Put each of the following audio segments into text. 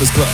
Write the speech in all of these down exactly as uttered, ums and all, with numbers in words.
Breakfast Club.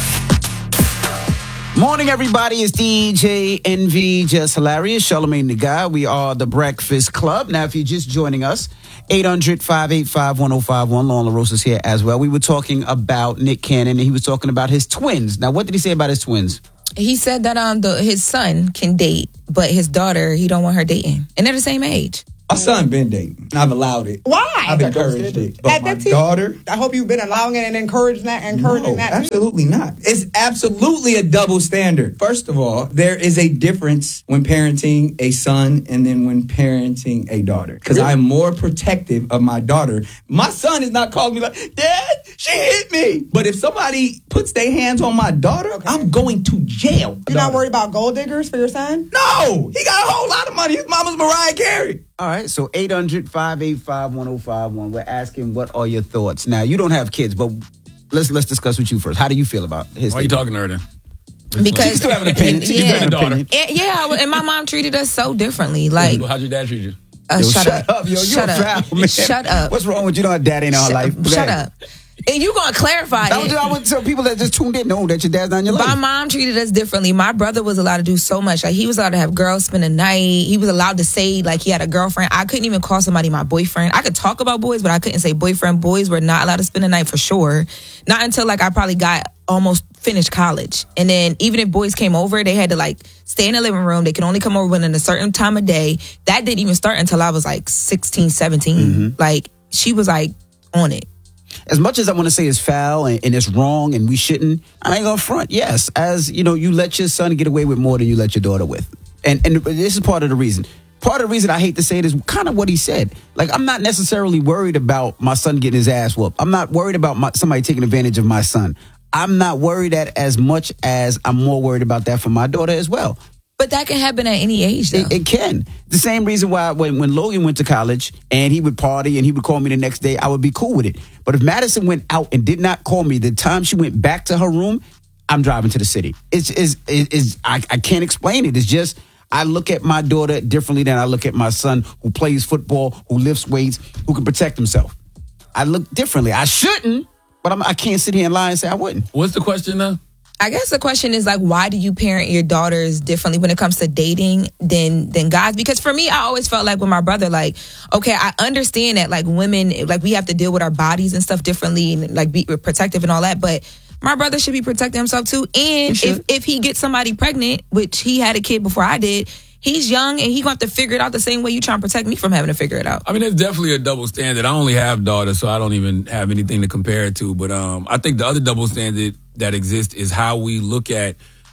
Morning, everybody. It's D J Envy, just hilarious. Charlamagne the Guy. We are the Breakfast Club. Now, if you're just joining us, eight hundred, five eight five, one oh five one. Lauren LaRosa's here as well. We were talking about Nick Cannon, and he was talking about his twins. Now, what did he say about his twins? He said that um the, his son can date, but his daughter, he don't want her dating. And they're the same age. My son been dating. I've allowed it. Why? I've encouraged it. But At my that teen- daughter... I hope you've been allowing it and encouraging that. Encouraging No, that. absolutely not. It's absolutely a double standard. First of all, there is a difference when parenting a son and then when parenting a daughter. Because I'm more protective of my daughter. My son is not calling me like, Dad, she hit me. But if somebody puts their hands on my daughter, okay. I'm going to jail. You're not worried about gold diggers for your son? No! He got a whole lot of money. His mama's Mariah Carey. All right, so eight hundred, five eight five, one oh five one. We're asking, what are your thoughts? Now, you don't have kids, but let's let's discuss with you first. How do you feel about his Why are you talking to her then? Because She's still having an opinion. She's yeah, still having an daughter. opinion. And, yeah, and my mom treated us so differently. Like, How'd your dad treat you? uh, Yo, shut, shut up. up, yo. You're Shut a up. foul, man. Shut up. What's wrong with you? Know dad ain't in our Shut, life. Go shut ahead. up. And you gonna clarify That it. was, I would tell people that just tuned in know that your dad's not in your My life. mom treated us differently. My brother was allowed to do so much. Like, he was allowed to have girls spend a night. He was allowed to say, like, he had a girlfriend. I couldn't even call somebody my boyfriend. I could talk about boys, but I couldn't say boyfriend. Boys were not allowed to spend a night for sure. Not until, like, I probably got almost finished college. And then even if boys came over, they had to, like, stay in the living room. They could only come over within a certain time of day. That didn't even start until I was, like, sixteen, seventeen. Mm-hmm. Like, she was, like, on it. As much as I want to say it's foul and, and it's wrong and we shouldn't, I ain't gonna front. Yes, as you know, you let your son get away with more than you let your daughter with, and and this is part of the reason. Part of the reason I hate to say it is kind of what he said. Like, I'm not necessarily worried about my son getting his ass whooped. I'm not worried about my, somebody taking advantage of my son. I'm not worried at as much as I'm more worried about that for my daughter as well. But that can happen at any age, though. It, it can. The same reason why when, when Logan went to college and he would party and he would call me the next day, I would be cool with it. But if Madison went out and did not call me the time she went back to her room, I'm driving to the city. It's, it's, it's I, I can't explain it. It's just I look at my daughter differently than I look at my son who plays football, who lifts weights, who can protect himself. I look differently. I shouldn't, but I'm, I can't sit here and lie and say I wouldn't. What's the question now? I guess the question is, like, why do you parent your daughters differently when it comes to dating than than guys? Because for me, I always felt like with my brother, like, okay, I understand that, like, women, like, we have to deal with our bodies and stuff differently and, like, be protective and all that. But my brother should be protecting himself, too. And if, if he gets somebody pregnant, which he had a kid before I did, he's young and he's going to have to figure it out the same way you trying to protect me from having to figure it out. I mean, there's definitely a double standard. I only have daughters, so I don't even have anything to compare it to. But um, I think the other double standard that exists is how we look at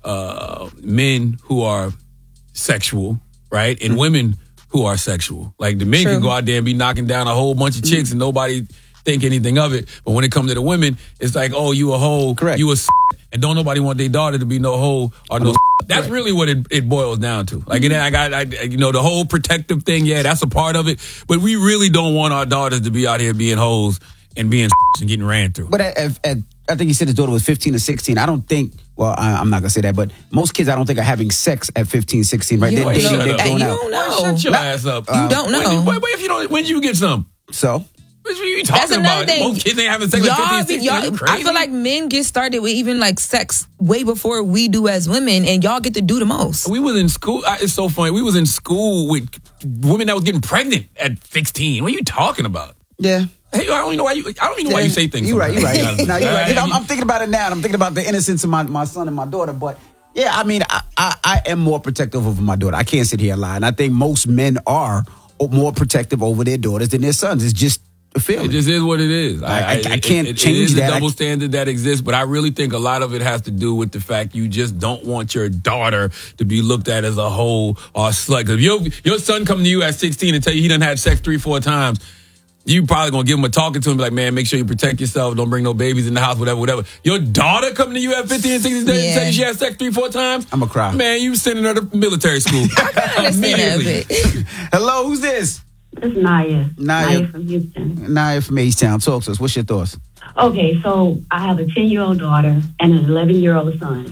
uh, men who are sexual, right? And mm-hmm. women who are sexual. Like, the men True. can go out there and be knocking down a whole bunch of chicks mm-hmm. and nobody think anything of it. But when it comes to the women, it's like, oh, you a hoe, Correct. you a s***, and don't nobody want their daughter to be no hoe or no s***. That's really what it, it boils down to. Like, and then I got, I, you know, the whole protective thing, yeah, that's a part of it. But we really don't want our daughters to be out here being hoes and being s*** and getting ran through. But at, at, at, I think he said his daughter was fifteen or sixteen. I don't think, well, I, I'm not going to say that, but most kids I don't think are having sex at fifteen, sixteen, right? You They're don't dating, know. they're You going out. don't know. Shut your Not- ass up. You don't know. When, wait, wait, if you don't, when did you get some? So? What are you That's talking another about? thing. Most kids ain't having sex at Y'all, fifteen, be- sixteen. Are you y'all, crazy? I feel like men get started with even like sex way before we do as women, and y'all get to do the most. We was in school. It's so funny. We was in school with women that was getting pregnant at sixteen. What are you talking about? Yeah. Hey, I don't even know why you. I don't even know why you say things. You're right. You're right. sometimes. no, you're right. Right? I'm, I'm thinking about it now. And I'm thinking about the innocence of my, my son and my daughter. But yeah, I mean, I, I, I am more protective over my daughter. I can't sit here and lie. And I think most men are more protective over their daughters than their sons. It's just a feeling. It just is what it is. I, I, I can't it, it, change it is that. a double I, standard that exists, but I really think a lot of it has to do with the fact you just don't want your daughter to be looked at as a hoe or a slut. If your, your son come to you at sixteen and tell you he done had sex three, four times, you probably gonna give him a talking to him, be like, man, make sure you protect yourself. Don't bring no babies in the house, whatever, whatever. Your daughter coming to you at fifteen and sixteen days Yeah. and tell you she had sex three, four times? I'm a cry. Man, you sending her to military school. I understand that a bit. Hello, who's this? This is Naya. Naya. Naya from Houston. Naya from H-Town. Talk to us. What's your thoughts? Okay, so I have a ten-year-old daughter and an eleven-year-old son.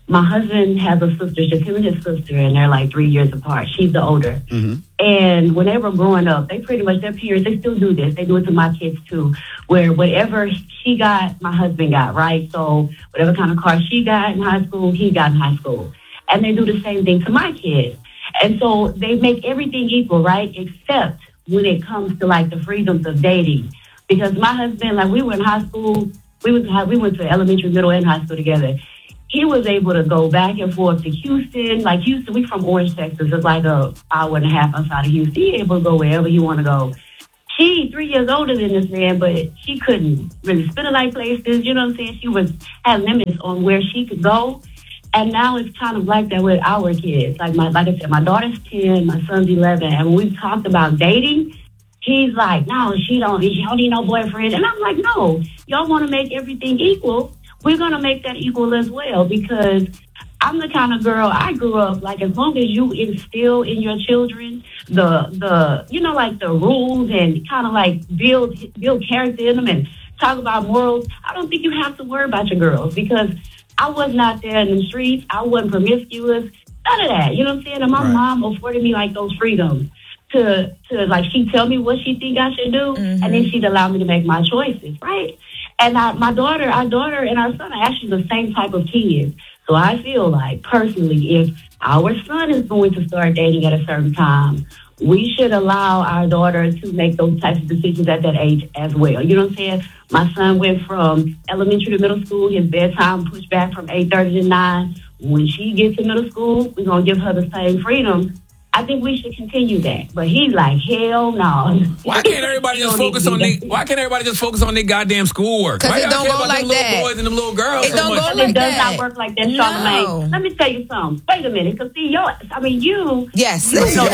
my husband has a sister, just him and his sister, and they're like three years apart. She's the older. Mm-hmm. And when they were growing up, they pretty much, their peers, they still do this. They do it to my kids too, where whatever she got, my husband got, right? So whatever kind of car she got in high school, he got in high school. And they do the same thing to my kids. And so they make everything equal, right? Except when it comes to like the freedoms of dating. Because my husband, like we were in high school, we was we went to elementary, middle, and high school together. He was able to go back and forth to Houston. Like Houston, we from Orange, Texas. It's like a hour and a half outside of Houston. He able to go wherever he want to go. She three years older than this man, but she couldn't really spend a night places. You know what I'm saying? She was had limits on where she could go. And now it's kind of like that with our kids. Like my, like I said, my daughter's ten, my son's eleven, and when we talked about dating, he's like, no, she don't, she don't need no boyfriend. And I'm like, no, y'all want to make everything equal. We're going to make that equal as well, because I'm the kind of girl, I grew up, like, as long as you instill in your children the, the you know, like the rules and kind of like build, build character in them and talk about morals, I don't think you have to worry about your girls, because I was not there in the streets. I wasn't promiscuous, none of that. You know what I'm saying? And my Right. mom afforded me like those freedoms. To, to like, she'd tell me what she think I should do, Mm-hmm. and then she'd allow me to make my choices, right? And I, my daughter, our daughter and our son are actually the same type of kids. So I feel like, personally, if our son is going to start dating at a certain time, we should allow our daughter to make those types of decisions at that age as well. You know what I'm saying? My son went from elementary to middle school. His bedtime pushed back from eight thirty to nine. When she gets to middle school, we're going to give her the same freedom. I think we should continue that. But he's like, hell no. Why can't everybody just focus on they, Why can't everybody just focus on their goddamn schoolwork? 'Cause Why it y'all don't care go about like them little that. boys and them little girls It so don't much? go like It does that. not work like that, No. Charlamagne. Let me tell you something. Wait a minute, because see, yo, I mean, you. Yes. You know Your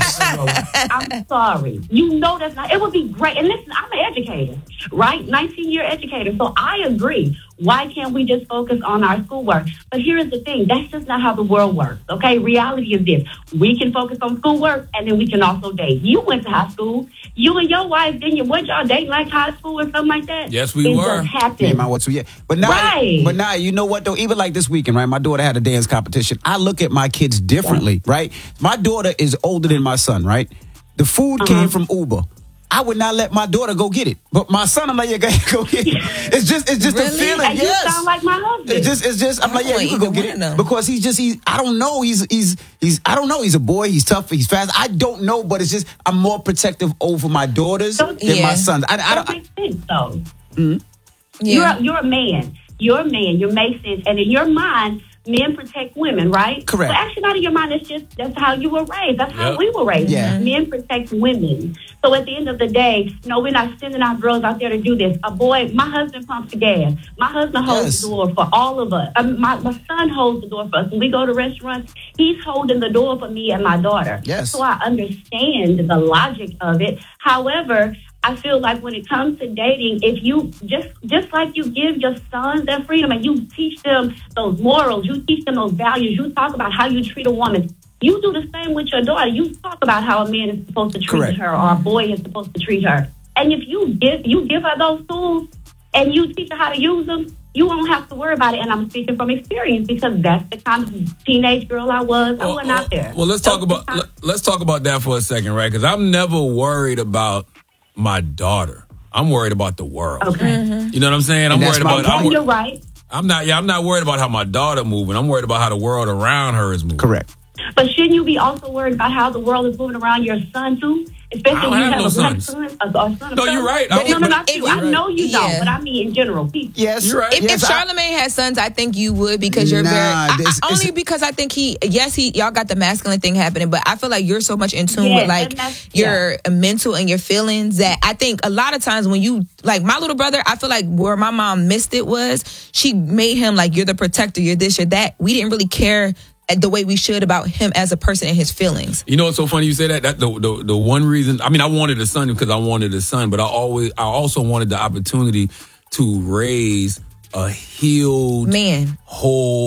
that. I'm sorry. You know that's not. It would be great. And listen, I'm an educator, right? nineteen year educator. So I agree. Why can't we just focus on our schoolwork? But here's the thing. That's just not how the world works, okay? Reality is this. We can focus on schoolwork, and then we can also date. You went to high school. You and your wife, didn't you? Weren't y'all dating like high school or something like that? Yes, we it were. Just happened. Me and my wife, yeah. But now, Right. but now, you know what though? Even like this weekend, right? My daughter had a dance competition. I look at my kids differently, right? My daughter is older than my son, right? The food Uh-huh. came from Uber. I would not let my daughter go get it, but my son, I'm like, yeah, go go get it. It's just, it's just Really? a feeling. And Yes. you sound like my husband. It's just, it's just. I'm I like, yeah, don't you can want go either get one of it them. because he's just, he's. I don't know. He's, he's, he's. I don't know. He's a boy. He's tough. He's fast. I don't know, but it's just I'm more protective over my daughters Don't- than Yeah. my sons. I, I That don't. I, makes sense, though. Yeah. You're you're a man. You're a man. You make sense. And in your mind, men protect women, right? Correct. Well, actually, not in your mind. It's just that's how you were raised. That's how Yep. we were raised. Yeah. Men protect women. So at the end of the day, no, we're not sending our girls out there to do this. A boy, my husband pumps the gas. My husband holds Yes. the door for all of us. Um, my, my son holds the door for us. When we go to restaurants, he's holding the door for me and my daughter. Yes. So I understand the logic of it. However, I feel like when it comes to dating, if you just just like you give your sons that freedom and you teach them those morals, you teach them those values, you talk about how you treat a woman, you do the same with your daughter. You talk about how a man is supposed to treat Correct. her or a boy is supposed to treat her. And if you give you give her those tools and you teach her how to use them, you won't have to worry about it. And I'm speaking from experience because that's the kind of teenage girl I was. I wasn't out there. Well, let's talk That's the about kind- let- let's talk about that for a second, right? Because I'm never worried about my daughter. I'm worried about the world. Okay. You know what I'm saying? I'm that's worried my about. I'm, And you're wor- right. I'm not. Yeah, I'm not worried about how my daughter moving. I'm worried about how the world around her is moving. Correct. But shouldn't you be also worried about how the world is moving around your son too? Especially I don't when you have have no a black sons. son, a, a son of No, color. you're right. I But no, would- no, but not if you. you- I know you Yeah. don't, but I mean in general. People. Yes. You're right. If, Yes, if I- Charlamagne had sons, I think you would because you're Nah, very I- this- I- only it's- because I think he yes he y'all got the masculine thing happening, but I feel like you're so much in tune Yeah, with like and that's- your mental and your feelings that I think a lot of times when you like my little brother, I feel like where my mom missed it was she made him like you're the protector, you're this, you're that. We didn't really care the way we should about him as a person and his feelings. You know what's so funny you say that? That the, the the one reason. I mean, I wanted a son because I wanted a son, but I always I also wanted the opportunity to raise a healed, Man. whole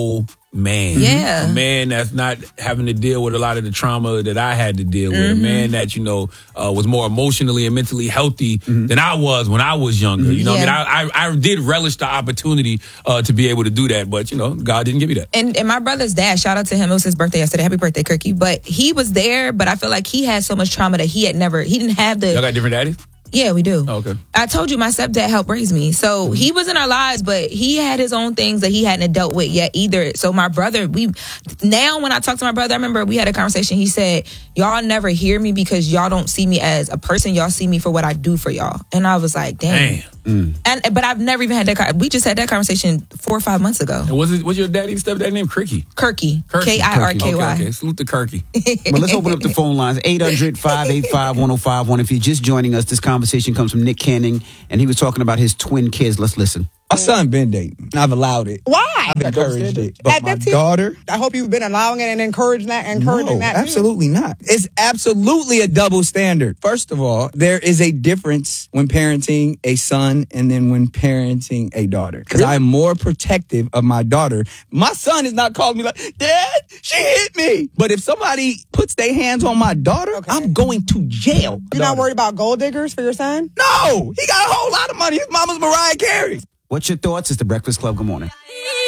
man. Yeah. A man that's not having to deal with a lot of the trauma that I had to deal with. Mm-hmm. A man that, you know, uh, was more emotionally and mentally healthy mm-hmm. than I was when I was younger. You know yeah. what I mean? I, I, I did relish the opportunity uh, to be able to do that, but, you know, God didn't give me that. And, and my brother's dad, shout out to him. It was his birthday yesterday. Happy birthday, Kirky. But he was there, but I feel like he had so much trauma that he had never, he didn't have the... Y'all got different daddies? Yeah, we do. Oh, okay. I told you my stepdad helped raise me. So mm-hmm. he was in our lives, but he had his own things that he hadn't dealt with yet either. So my brother, we now when I talk to my brother, I remember we had a conversation. He said, y'all never hear me because y'all don't see me as a person. Y'all see me for what I do for y'all. And I was like, damn. Damn. Mm. And But I've never even had that. We just had that conversation four or five months ago. And was it, what's your daddy's stepdad name? Kirky. Kirky. Kirky. K I R K Y. Okay, okay. Salute to Kirky. Well, let's open up the phone lines. eight hundred, five eight five, one oh five one. If you're just joining us, this conversation comes from Nick Canning, and he was talking about his twin kids. Let's listen. My son been dating. I've allowed it. Why? I've encouraged it. But At my fifteen? daughter... I hope you've been allowing it and encouraging that, encouraging No, that. too. absolutely not. It's absolutely a double standard. First of all, there is a difference when parenting a son and then when parenting a daughter. Because I am more protective of my daughter. My son is not calling me like, Dad, she hit me. But if somebody puts their hands on my daughter, Okay. I'm going to jail. You're not worried about gold diggers for your son? No, he got a whole lot of money. His mama's Mariah Carey. What's your thoughts? It's the Breakfast Club. Good morning.